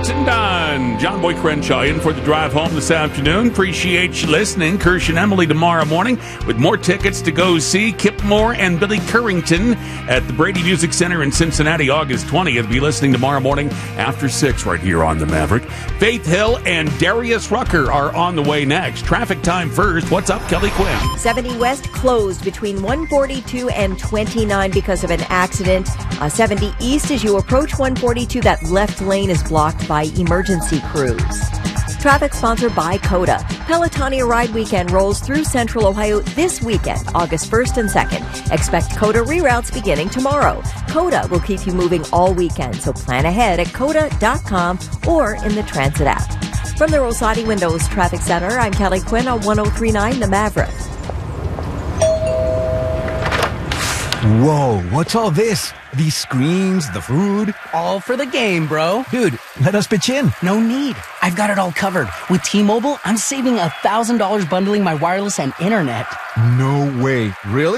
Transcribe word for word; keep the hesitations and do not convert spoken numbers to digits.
It's done. John Boy Crenshaw in for the drive home this afternoon. Appreciate you listening. Kirsch and Emily tomorrow morning with more tickets to go see Kip Moore and Billy Currington at the Brady Music Center in Cincinnati, August twentieth. Be listening tomorrow morning after six right here on The Maverick. Faith Hill and Darius Rucker are on the way next. Traffic time first. What's up, Kelly Quinn? seventy West closed between one forty-two and twenty-nine because of an accident. Uh, seventy East as you approach one forty-two, that left lane is blocked by emergency crews. Traffic sponsored by COTA. Pelotonia Ride Weekend rolls through Central Ohio this weekend, August first and second. Expect COTA reroutes beginning tomorrow. COTA will keep you moving all weekend, so plan ahead at cota dot com or in the Transit app. From the Rosati Windows Traffic Center, I'm Kelly Quinn on one oh three point nine The Maverick. Whoa, what's all this? These screens, the food? All for the game, bro. Dude, let us pitch in. No need. I've got it all covered. With T-Mobile, I'm saving one thousand dollars bundling my wireless and internet. No way. Really?